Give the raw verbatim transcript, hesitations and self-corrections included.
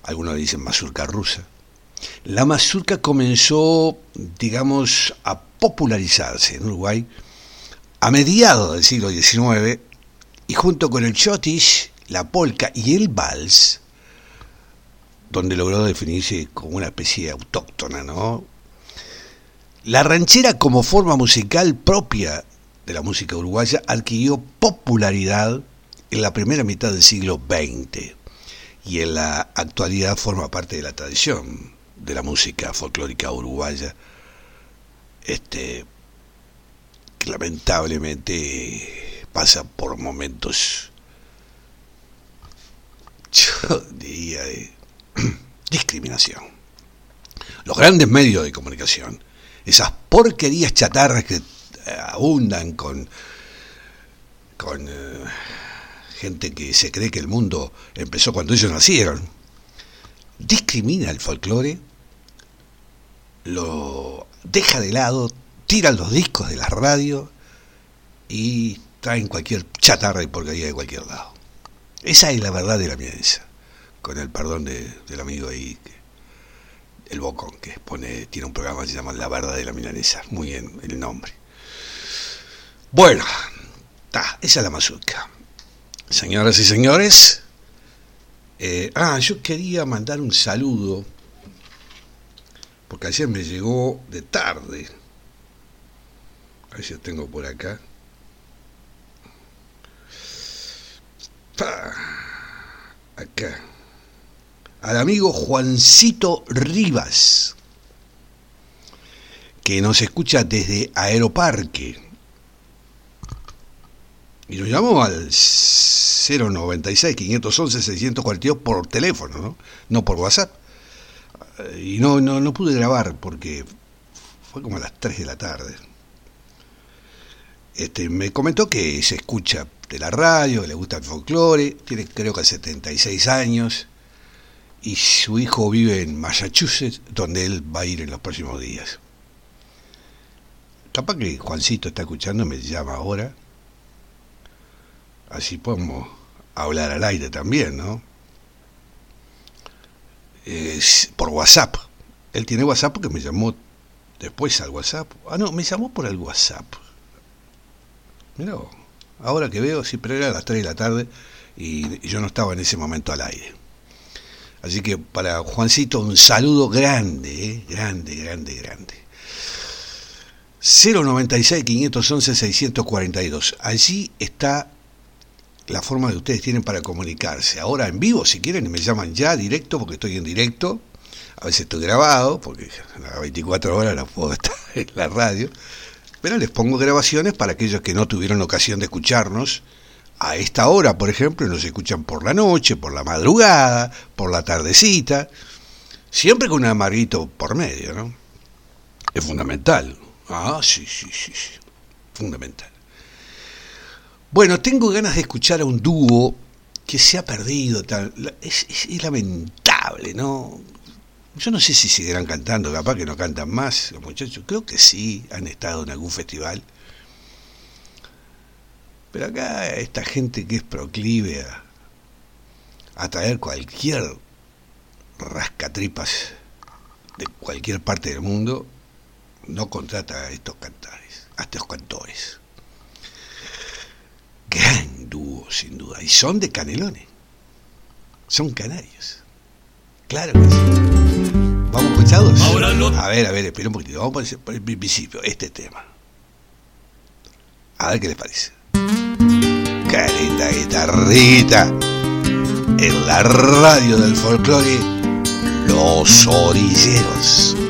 algunos dicen mazurca rusa. La mazurca comenzó, digamos, a popularizarse en Uruguay a mediados del siglo diecinueve, y junto con el chotis, la polka y el vals, donde logró definirse como una especie autóctona, ¿no? La ranchera, como forma musical propia de la música uruguaya, adquirió popularidad en la primera mitad del siglo veinte y en la actualidad forma parte de la tradición de la música folclórica uruguaya, este, que lamentablemente pasa por momentos, yo diría, de discriminación. Los grandes medios de comunicación, esas porquerías chatarras que abundan con, con uh, gente que se cree que el mundo empezó cuando ellos nacieron, discrimina el folclore, lo deja de lado, tiran los discos de la radio y traen cualquier chatarra y porquería de cualquier lado. Esa es la verdad de la milanesa, con el perdón de, del amigo ahí, el Bocón, que pone, tiene un programa que se llama La Verdad de la Milanesa, muy bien el nombre. Bueno, ta, esa es la mazurca. Señoras y señores, eh, ah, yo quería mandar un saludo, porque ayer me llegó de tarde, a ver si lo tengo por acá. Pa, acá. Al amigo Juancito Rivas, que nos escucha desde Aeroparque, y nos llamó al cero noventa y seis, quinientos once, seiscientos cuarenta y dos por teléfono, ¿no? No por WhatsApp. Y no, no, no pude grabar porque fue como a las tres de la tarde. Este, me comentó que se escucha de la radio, que le gusta el folclore, tiene creo que setenta y seis años, y su hijo vive en Massachusetts, donde él va a ir en los próximos días. Capaz que Juancito está escuchando, me llama ahora, así podemos hablar al aire también, ¿no? Es por WhatsApp. Él tiene WhatsApp porque me llamó después al WhatsApp. Ah, no, me llamó por el WhatsApp. Mirá, ahora que veo, sí, pero era a las tres de la tarde y yo no estaba en ese momento al aire. Así que para Juancito un saludo grande, ¿eh? grande, grande, grande. cero noventa y seis, quinientos once, seiscientos cuarenta y dos. Allí está la forma que ustedes tienen para comunicarse. Ahora en vivo, si quieren, me llaman ya directo, porque estoy en directo. A veces estoy grabado, porque a las veinticuatro horas no puedo estar en la radio. Pero les pongo grabaciones para aquellos que no tuvieron ocasión de escucharnos a esta hora, por ejemplo, y nos escuchan por la noche, por la madrugada, por la tardecita, siempre con un amarguito por medio, ¿no? Es fundamental. Ah, sí, sí, sí, sí, fundamental. Bueno, tengo ganas de escuchar a un dúo que se ha perdido, tal. Es, es, es lamentable, ¿no? Yo no sé si seguirán cantando, capaz que no cantan más los muchachos, creo que sí, han estado en algún festival. Pero acá esta gente que es proclive a, a traer cualquier rascatripas de cualquier parte del mundo, no contrata a estos cantares, a estos cantores. Gran dúo, sin duda, y son de Canelones, son canarios, claro que sí. ¿Vamos escuchados? A ver, a ver, espera un poquitito, vamos por el, por el principio, este tema. A ver qué les parece. Qué linda guitarrita. En la radio del folclore, Los Orilleros.